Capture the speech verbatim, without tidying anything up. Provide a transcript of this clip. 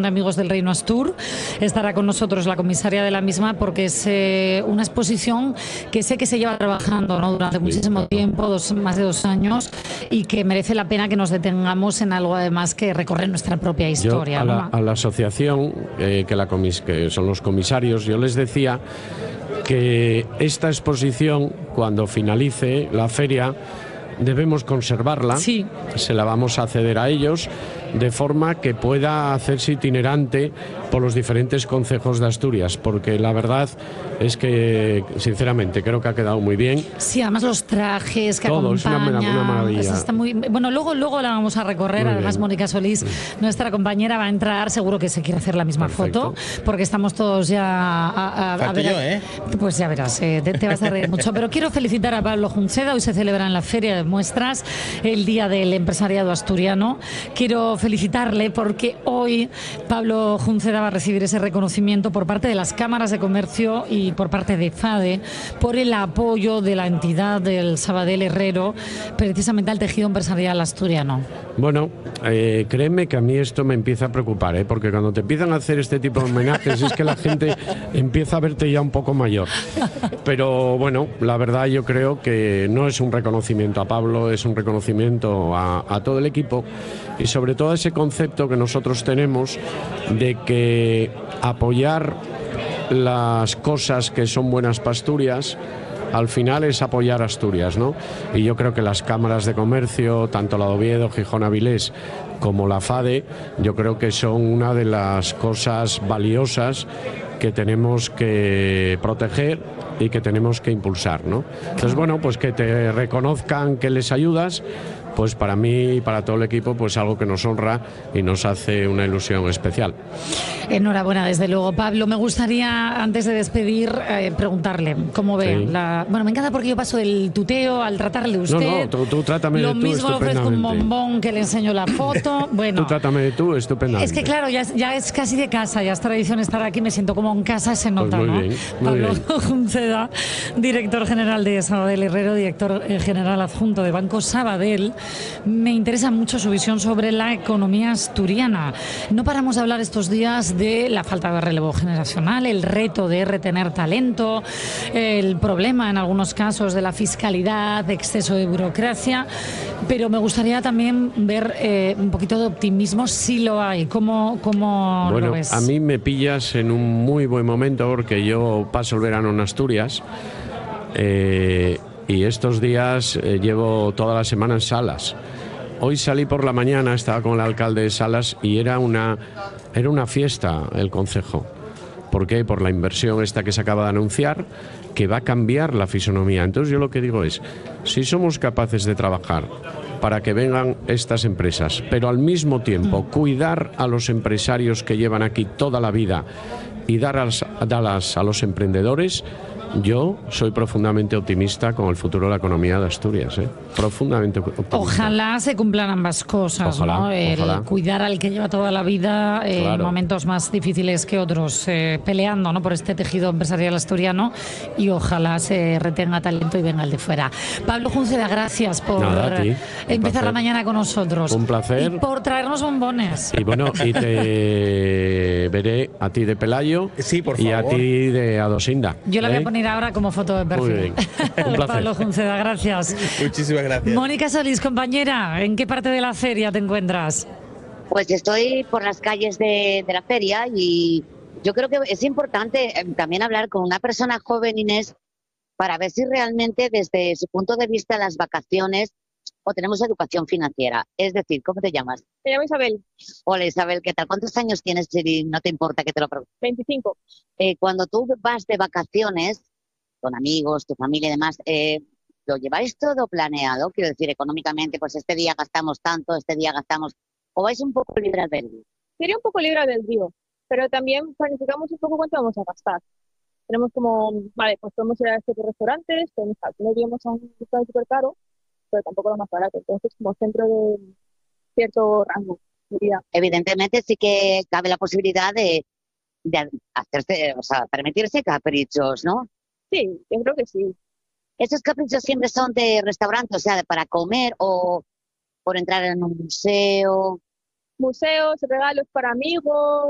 de Amigos del Reino Astur. Estará con nosotros la comisaria de la misma porque es eh, una exposición que sé que se lleva trabajando, ¿no?, durante muchísimo tiempo, dos, más de dos años, y que merece la pena que nos detengamos en algo además que recorre nuestra propia historia. Yo, a, la, ¿no? a la asociación, eh, que, la comis, que son los comisarios, yo les decía que esta exposición, cuando finalice la feria, debemos conservarla, sí. Se la vamos a ceder a ellos, de forma que pueda hacerse itinerante por los diferentes concejos de Asturias, porque la verdad es que, sinceramente, creo que ha quedado muy bien. Sí, además los trajes que Todo, acompañan, es una, una maravilla. Pues está muy, bueno, luego, luego la vamos a recorrer, muy además bien. Mónica Solís, sí. nuestra compañera, va a entrar, seguro que se quiere hacer la misma Perfecto. foto, porque estamos todos ya a, a, a ver, yo, ¿eh? Pues ya verás, eh, te, te vas a reír mucho, pero quiero felicitar a Pablo Junceda. Hoy se celebra en la Feria de Muestras el Día del Empresariado Asturiano. Quiero felicitarle porque hoy Pablo Junceda va a recibir ese reconocimiento por parte de las cámaras de comercio y por parte de FADE por el apoyo de la entidad del Sabadell Herrero precisamente al tejido empresarial asturiano. Bueno, eh, créeme que a mí esto me empieza a preocupar, ¿eh? Porque cuando te empiezan a hacer este tipo de homenajes es que la gente empieza a verte ya un poco mayor. Pero bueno, la verdad yo creo que no es un reconocimiento a Pablo, es un reconocimiento a, a todo el equipo y sobre todo ese concepto que nosotros tenemos de que apoyar las cosas que son buenas para Asturias al final es apoyar a Asturias, ¿no? Y yo creo que las cámaras de comercio, tanto la de Oviedo, Gijón, Avilés, como la FADE, yo creo que son una de las cosas valiosas que tenemos que proteger y que tenemos que impulsar, ¿no? Entonces, bueno, pues que te reconozcan que les ayudas, pues para mí y para todo el equipo, pues algo que nos honra y nos hace una ilusión especial. Enhorabuena, desde luego. Pablo, me gustaría, antes de despedir, eh, preguntarle cómo ve Sí. la... Bueno, me encanta porque yo paso del tuteo al tratarle usted. No, no, tú, tú trátame Lo de tú mismo le ofrezco un estupendamente. bombón que le enseño la foto. Bueno, Tú trátame de tú estupendamente. es que claro, ya es, ya es casi de casa, ya es tradición estar aquí, me siento como en casa, se nota, Pues muy ¿no? bien, muy Pablo bien. Junceda, director general de Sabadell Herrero, director eh, general adjunto de Banco Sabadell. Me interesa mucho su visión sobre la economía asturiana. No paramos de hablar estos días de la falta de relevo generacional, el reto de retener talento, el problema en algunos casos de la fiscalidad, de exceso de burocracia, pero me gustaría también ver eh, un poquito de optimismo, si lo hay. ¿Cómo, cómo Bueno, lo ves? a mí me pillas en un muy buen momento porque yo paso el verano en Asturias eh, y estos días eh, llevo toda la semana en Salas. Hoy salí por la mañana, estaba con el alcalde de Salas y era una, era una fiesta el concejo. ¿Por qué? Por la inversión esta que se acaba de anunciar, que va a cambiar la fisonomía. Entonces yo lo que digo es, si somos capaces de trabajar para que vengan estas empresas, pero al mismo tiempo cuidar a los empresarios que llevan aquí toda la vida y darlas, darlas a los emprendedores, yo soy profundamente optimista con el futuro de la economía de Asturias, ¿eh? Profundamente optimista. Ojalá se cumplan ambas cosas, Ojalá, ¿no? El ojalá. cuidar al que lleva toda la vida en Claro. momentos más difíciles que otros, eh, peleando, ¿no?, por este tejido empresarial asturiano, y ojalá se retenga talento y venga el de fuera. Pablo Junceda, gracias por Nada, a ti. Un empezar placer. la mañana con nosotros. Un placer. Y por traernos bombones. Y bueno, y te veré a ti de Pelayo Sí, por y a favor. ti de Adosinda. Yo la voy ¿eh? a poner ahora como foto de perfil. Muy bien. Un placer. Pablo Junceda, gracias. Muchísimas gracias. Mónica Solís, compañera, ¿en qué parte de la feria te encuentras? Pues estoy por las calles de, de la feria y yo creo que es importante eh, también hablar con una persona joven, Inés, para ver si realmente desde su punto de vista las vacaciones o tenemos educación financiera. Es decir, ¿cómo te llamas? Me llamo Isabel, Hola Isabel, ¿qué tal? ¿Cuántos años tienes si no te importa que te lo pregunte? veinticinco. Eh, cuando tú vas de vacaciones con amigos, tu familia y demás, eh, ¿lo lleváis todo planeado? Quiero decir, económicamente, pues este día gastamos tanto, este día gastamos... ¿O vais un poco libre albedrío? Sería un poco libre albedrío, pero también planificamos un poco cuánto vamos a gastar. Tenemos como, vale, pues podemos ir a estos restaurantes, podemos, no iríamos a un restaurante súper caro, pero tampoco lo más barato. Entonces, como centro de cierto rango, diría. Evidentemente sí que cabe la posibilidad de, de hacerse, o sea, permitirse caprichos, ¿no? Sí, yo creo que sí. ¿Esos caprichos siempre son de restaurante, o sea, de para comer o por entrar en un museo? Museos, regalos para amigos,